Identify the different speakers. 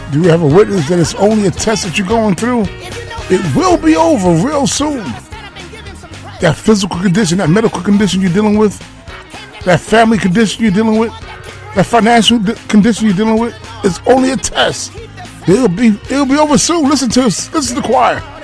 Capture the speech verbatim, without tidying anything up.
Speaker 1: Do you have a witness that it's only a test that you're going through? It will be over real soon. That physical condition, that medical condition you're dealing with, that family condition you're dealing with, that financial di- condition you're dealing with, is only a test. It'll be it'll be over soon. Listen to us. Listen to the choir.